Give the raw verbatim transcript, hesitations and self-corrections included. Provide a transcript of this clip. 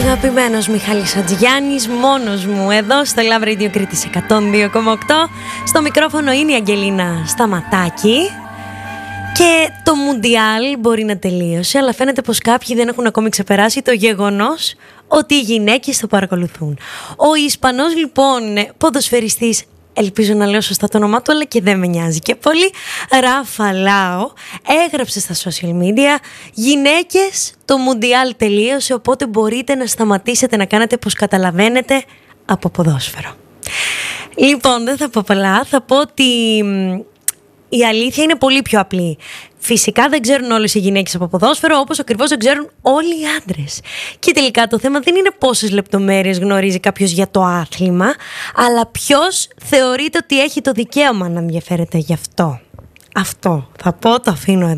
Αγαπημένος Μιχάλης Ατζηγιάννης, μόνος μου εδώ στο Love Radio Κρήτης εκατόν δύο κόμμα οκτώ. Στο μικρόφωνο είναι η Αγγελίνα Σταματάκη. Και το Μουντιάλ μπορεί να τελείωσε, αλλά φαίνεται πως κάποιοι δεν έχουν ακόμη ξεπεράσει το γεγονός ότι οι γυναίκες το παρακολουθούν. Ο Ισπανός λοιπόν ποδοσφαιριστής, ελπίζω να λέω σωστά το όνομά του, αλλά και δεν με νοιάζει και πολύ, Ράφα Λάο, έγραψε στα social media: γυναίκες, το Μουντιάλ τελείωσε, οπότε μπορείτε να σταματήσετε να κάνετε πως καταλαβαίνετε από ποδόσφαιρο. Λοιπόν, δεν θα πω πολλά, θα πω ότι η αλήθεια είναι πολύ πιο απλή. Φυσικά δεν ξέρουν όλες οι γυναίκες από ποδόσφαιρο, όπως ακριβώς δεν ξέρουν όλοι οι άντρες. Και τελικά το θέμα δεν είναι πόσες λεπτομέρειες γνωρίζει κάποιος για το άθλημα, αλλά ποιος θεωρείται ότι έχει το δικαίωμα να ενδιαφέρεται γι' αυτό. Αυτό θα πω, το αφήνω εδώ.